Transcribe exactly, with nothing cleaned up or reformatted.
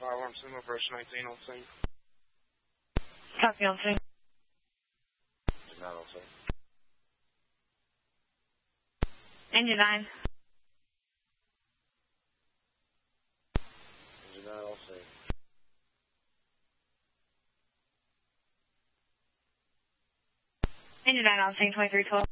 Fire alarm sumo, approach nineteen on scene. Copy on scene. Engine nine on scene. Engine nine. Engine nine on scene. Engine nine on scene, twenty-three twelve.